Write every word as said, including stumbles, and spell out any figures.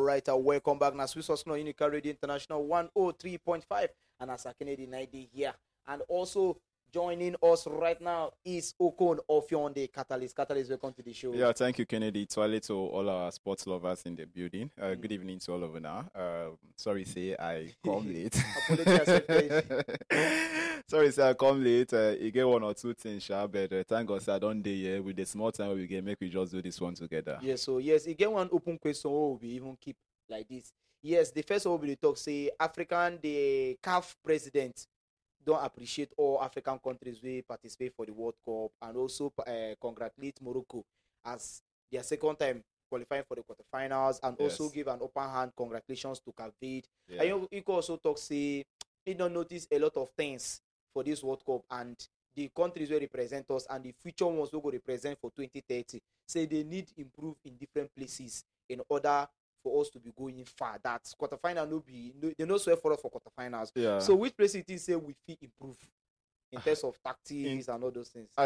right, uh, welcome back. Now, Swiss Oscar Unica Radio International one oh three point five, and as a Kennedy ninety here. And also joining us right now is Okon of Yonde Catalyst. Catalyst, welcome to the show. Yeah, thank you, Kennedy. Twale to all our sports lovers in the building. Uh, mm. Good evening to all of you now. Uh, sorry, say I come late. Apology accepted. Sorry, say I come late. Uh, you get one or two things, sha, but uh, thank God, say I don't day here with the small time we get. Make we just do this one together. Yes, so yes, you get one open question. Oh, we even keep like this. Yes, the first one we talk say African the C A F president don't appreciate all African countries we participate for the World Cup, and also uh, congratulate Morocco as their second time qualifying for the quarterfinals, and yes. also give an open hand congratulations to Cape Verde. Yeah. And you, you can also talk say he don't notice a lot of things for this World Cup, and the countries will represent us and the future ones will go represent for twenty thirty. Say they need improve in different places in order for us to be going far. That quarterfinal no be no, they no swear for us for quarterfinals. Yeah. So which place it is say we feel improve in terms of tactics in, and all those things. I